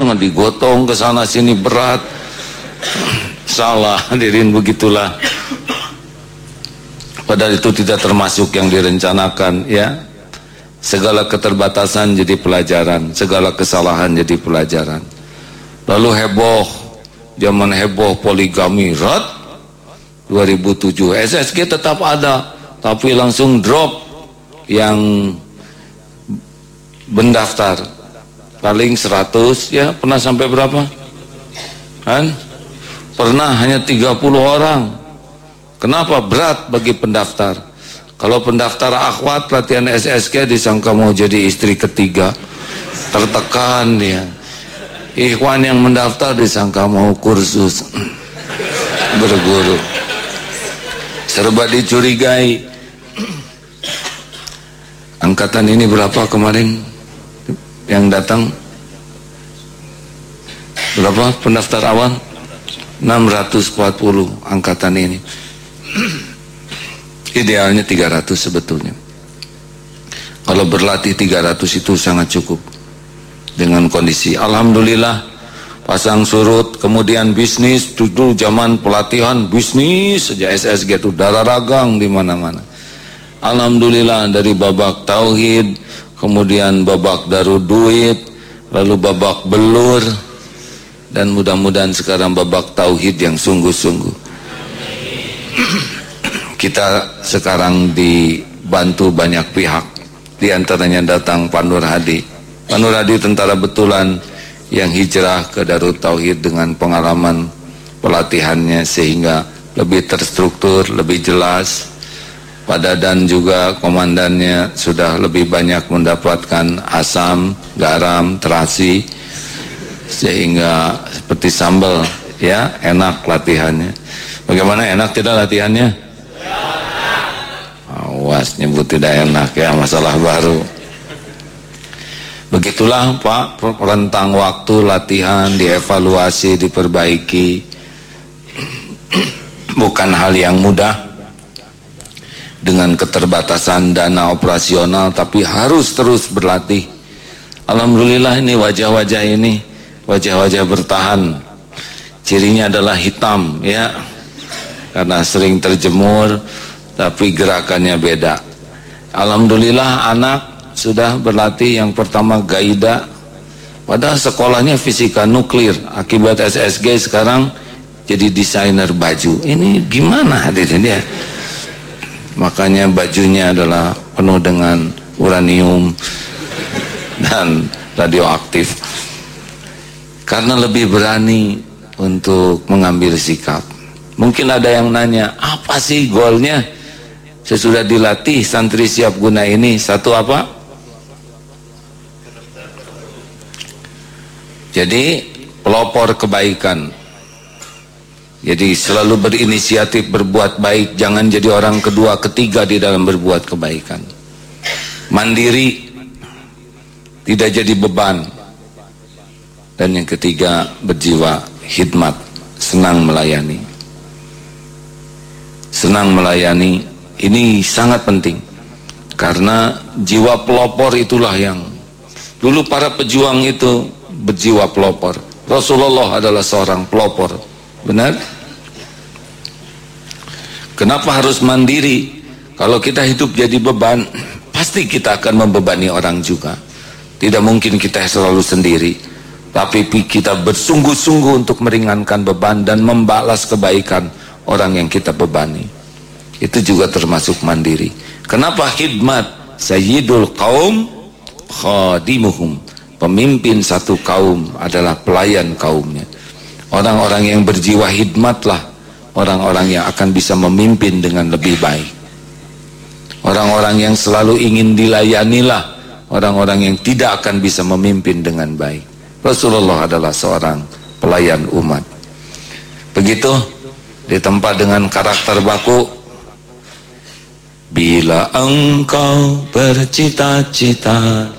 jangan digotong ke sana sini berat. Salah, hadirin, begitulah. Padahal itu tidak termasuk yang direncanakan, ya. Segala keterbatasan jadi pelajaran, segala kesalahan jadi pelajaran. Lalu heboh, zaman heboh poligami, 2007 SSG tetap ada, tapi langsung drop yang mendaftar. Paling 100, ya, pernah sampai berapa? Kan? Pernah hanya 30 orang. Kenapa? Berat bagi pendaftar. Kalau pendaftar akhwat pelatihan SSG disangka mau jadi istri ketiga, tertekan dia. Ikhwan yang mendaftar disangka mau kursus berguru, serba dicurigai. Angkatan ini berapa kemarin yang datang? Berapa pendaftar awal? 640 angkatan ini. Idealnya 300 sebetulnya. Kalau berlatih 300 itu sangat cukup. Dengan kondisi alhamdulillah pasang surut, kemudian bisnis, dulu zaman pelatihan bisnis saja SSG itu darah ragang di mana-mana. Alhamdulillah dari babak tauhid, kemudian babak darul duit, lalu babak belur, dan mudah-mudahan sekarang babak tauhid yang sungguh-sungguh. Kita sekarang dibantu banyak pihak, di antaranya datang Pak Nur Hadi. Pak Nur Hadi tentara betulan yang hijrah ke Darut Tauhid dengan pengalaman pelatihannya sehingga lebih terstruktur, lebih jelas. Pak Dadan juga komandannya sudah lebih banyak mendapatkan asam, garam, terasi, sehingga seperti sambal, ya, enak latihannya. Bagaimana, enak tidak latihannya? Awas nyebut tidak enak, ya, masalah baru. Begitulah Pak, rentang waktu latihan dievaluasi, diperbaiki. Bukan hal yang mudah dengan keterbatasan dana operasional, tapi harus terus berlatih. Alhamdulillah ini wajah-wajah ini, wajah-wajah bertahan. Cirinya adalah hitam, ya, karena sering terjemur, tapi gerakannya beda. Alhamdulillah anak sudah berlatih yang pertama gaida, padahal sekolahnya fisika nuklir. Akibat SSG sekarang jadi desainer baju. Ini gimana hadirin, ya? Makanya bajunya adalah penuh dengan uranium dan radioaktif, karena lebih berani untuk mengambil sikap. Mungkin ada yang nanya, apa sih goalnya? Sesudah dilatih santri siap guna ini, satu apa? Jadi pelopor kebaikan. Jadi selalu berinisiatif berbuat baik, jangan jadi orang kedua ketiga di dalam berbuat kebaikan. Mandiri, tidak jadi beban. Dan yang ketiga, berjiwa khidmat, senang melayani. Senang melayani ini sangat penting, karena jiwa pelopor itulah yang dulu para pejuang itu berjiwa pelopor. Rasulullah adalah seorang pelopor, benar? Kenapa harus mandiri? Kalau kita hidup jadi beban, pasti kita akan membebani orang juga. Tidak mungkin kita selalu sendiri, tapi kita bersungguh-sungguh untuk meringankan beban dan membalas kebaikan orang yang kita bebani. Itu juga termasuk mandiri. Kenapa khidmat? Sayyidul qaum khadimuhum. Pemimpin satu kaum adalah pelayan kaumnya. Orang-orang yang berjiwa khidmatlah orang-orang yang akan bisa memimpin dengan lebih baik. Orang-orang yang selalu ingin dilayanilah orang-orang yang tidak akan bisa memimpin dengan baik. Rasulullah adalah seorang pelayan umat. Begitu ditempa dengan karakter baku. Bila engkau bercita-cita